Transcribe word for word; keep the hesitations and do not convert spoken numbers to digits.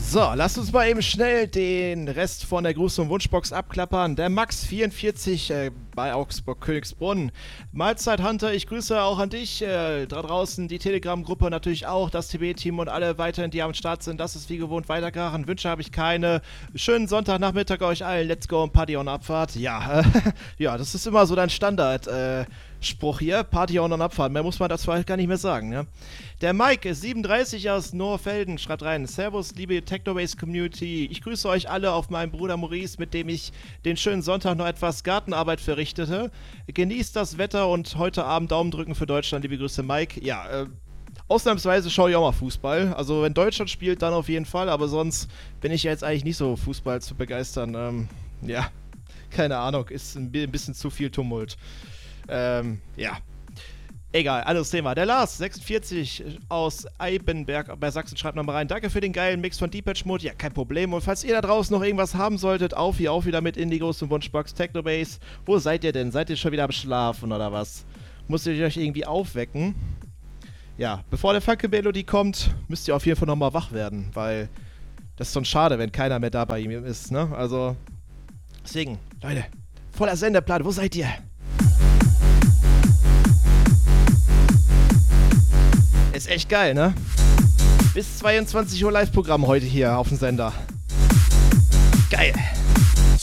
So, lasst uns mal eben schnell den Rest von der Gruß- und Wunschbox abklappern. Der Max vierundvierzig äh, bei Augsburg Königsbrunn. Mahlzeit Hunter, ich grüße auch an dich. Äh, da draußen die Telegram-Gruppe natürlich auch, das T B-Team und alle weiterhin, die am Start sind. Das ist wie gewohnt weitergegangen. Wünsche habe ich keine. Schönen Sonntagnachmittag euch allen. Let's go und Party on Abfahrt. Ja, äh, ja, das ist immer so dein Standard. Äh, Spruch hier, Party on und Abfahrt. Mehr muss man dazu halt gar nicht mehr sagen, ne? Der Mike ist siebenunddreißig aus Noorfelden, schreibt rein: Servus, liebe Technobase-Community. Ich grüße euch alle auf meinen Bruder Maurice, mit dem ich den schönen Sonntag noch etwas Gartenarbeit verrichtete. Genießt das Wetter und heute Abend Daumen drücken für Deutschland. Liebe Grüße, Mike. Ja, äh, ausnahmsweise schaue ich auch mal Fußball. Also wenn Deutschland spielt, dann auf jeden Fall. Aber sonst bin ich jetzt eigentlich nicht so Fußball zu begeistern. Ähm, ja, keine Ahnung, ist ein bisschen zu viel Tumult. Ähm, ja. Egal, anderes Thema. Der Lars, sechsundvierzig aus Eibenberg bei Sachsen, schreibt nochmal rein: Danke für den geilen Mix von Depeche Mode. Ja, kein Problem. Und falls ihr da draußen noch irgendwas haben solltet, auf hier, auf wieder mit Indigos und Wunschbox Technobase. Wo seid ihr denn? Seid ihr schon wieder am Schlafen oder was? Müsst ihr euch irgendwie aufwecken? Ja, bevor der Funke-Melodie kommt, müsst ihr auf jeden Fall nochmal wach werden, weil das ist schon schade, wenn keiner mehr da bei ihm ist, ne? Also, deswegen, Leute, voller Senderplan, wo seid ihr? Ist echt geil, ne? Bis zweiundzwanzig Uhr Live-Programm heute hier auf dem Sender. Geil.